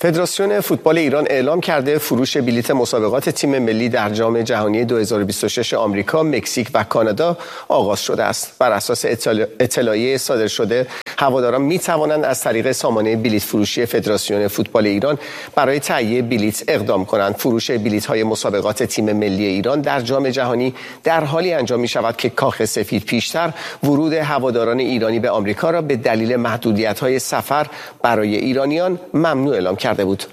فدراسیون فوتبال ایران اعلام کرده فروش بلیت مسابقات تیم ملی در جام جهانی 2026 آمریکا، مکزیک و کانادا آغاز شده است. بر اساس اطلاعیه صادر شده، هواداران می توانند از طریق سامانه بلیت فروشی فدراسیون فوتبال ایران برای تهیه بلیت اقدام کنند. فروش بلیت‌های مسابقات تیم ملی ایران در جام جهانی در حالی انجام می شود که کاخ سفید پیشتر ورود هواداران ایرانی به آمریکا را به دلیل محدودیت‌های سفر برای ایرانیان ممنوع اعلام کرده بود.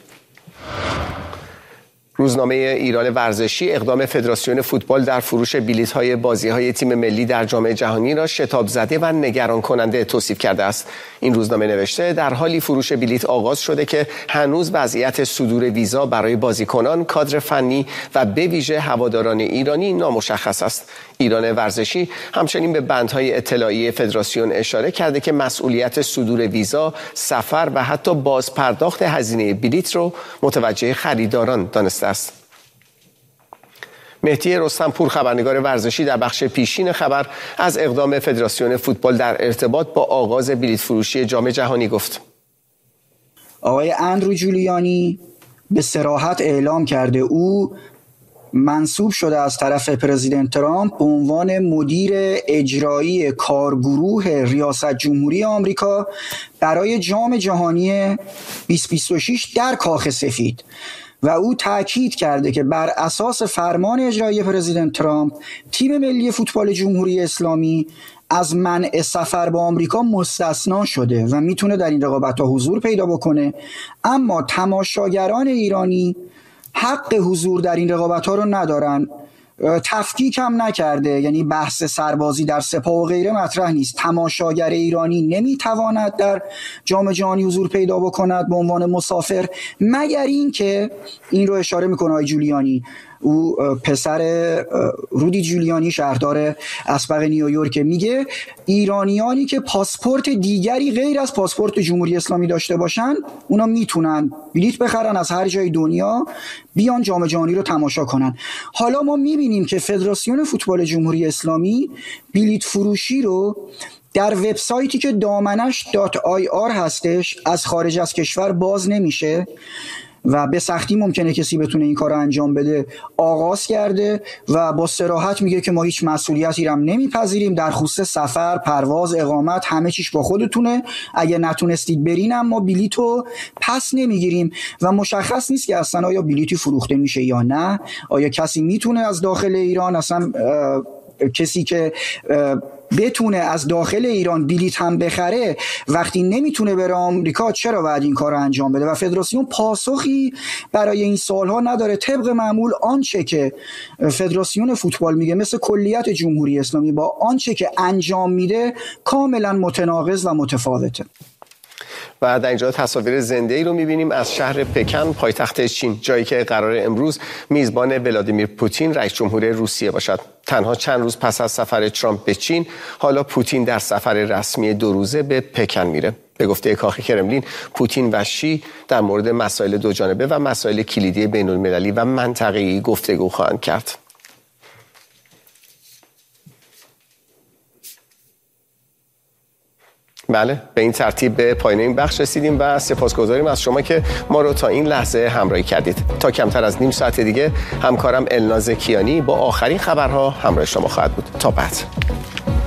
روزنامه ایران ورزشی اقدام فدراسیون فوتبال در فروش بلیط‌های بازی‌های تیم ملی در جام جهانی را شتاب زده و نگران کننده توصیف کرده است. این روزنامه نوشته در حالی فروش بلیط آغاز شده که هنوز وضعیت صدور ویزا برای بازیکنان، کادر فنی و به ویژه هواداران ایرانی نامشخص است. ایران ورزشی همچنین به بندهای اطلاعیه فدراسیون اشاره کرده که مسئولیت صدور ویزا، سفر و حتی بازپرداخت هزینه بلیط رو متوجه خریداران دانسته است. مهدی رستمپور خبرنگار ورزشی در بخش پیشین خبر از اقدام فدراسیون فوتبال در ارتباط با آغاز بلیط فروشی جام جهانی گفت. آقای اندرو جولیانی به صراحت اعلام کرده او منصوب شده از طرف پرزیدنت ترامپ به عنوان مدیر اجرایی کارگروه ریاست جمهوری آمریکا برای جام جهانی 2026 در کاخ سفید و او تاکید کرده که بر اساس فرمان اجرایی پرزیدنت ترامپ تیم ملی فوتبال جمهوری اسلامی از منع سفر به آمریکا مستثنا شده و میتونه در این رقابت‌ها حضور پیدا بکنه، اما تماشاگران ایرانی حق حضور در این رقابت‌ها رو ندارن. تفکیک هم نکرده، یعنی بحث سربازی در سپاه و غیره مطرح نیست. تماشاگر ایرانی نمیتواند در جام جهانی حضور پیدا بکند به عنوان مسافر، مگر این که این رو اشاره میکنه آقای جولیانی، او پسر رودی جولیانی شهردار اسبق نیویورک، میگه ایرانیانی که پاسپورت دیگری غیر از پاسپورت جمهوری اسلامی داشته باشن اونا میتونن بلیط بخرن از هر جای دنیا بیان جام جهانی رو تماشا کنن. حالا ما میبینیم که فدراسیون فوتبال جمهوری اسلامی بلیط فروشی رو در وبسایتی که دامنش .ir هستش از خارج از کشور باز نمیشه و به سختی ممکنه کسی بتونه این کار رو انجام بده آغاز کرده و با صراحت میگه که ما هیچ مسئولیتی رو هم نمیپذیریم در خصوص سفر، پرواز، اقامت، همه چیش با خودتونه، اگه نتونستید برین هم ما بلیطو پس نمیگیریم و مشخص نیست که اصلا آیا بلیطی فروخته میشه یا نه، آیا کسی میتونه از داخل ایران، اصلا کسی که بتونه از داخل ایران بلیط هم بخره وقتی نمیتونه بره آمریکا چرا باید این کار رو انجام بده؟ و فدراسیون پاسخی برای این سوالها نداره. طبق معمول آنچه که فدراسیون فوتبال میگه مثل کلیت جمهوری اسلامی با آنچه که انجام میده کاملا متناقض و متفاوته. و در اینجا تصاویر زنده‌ای رو می‌بینیم از شهر پکن، پایتخت چین، جایی که قرار امروز میزبان ولادیمیر پوتین رئیس جمهور روسیه باشد. تنها چند روز پس از سفر ترامپ به چین، حالا پوتین در سفر رسمی 2 روزه به پکن میره. به گفته کاخ کرملین، پوتین و شی در مورد مسائل دوجانبه و مسائل کلیدی بین‌المللی و منطقه‌ای گفتگو خواهند کرد. بله، به این ترتیب به پایان این بخش رسیدیم و سپاسگزاریم از شما که ما رو تا این لحظه همراهی کردید. تا کمتر از نیم ساعت دیگه همکارم الناز کیانی با آخرین خبرها همراه شما خواهد بود. تا بعد.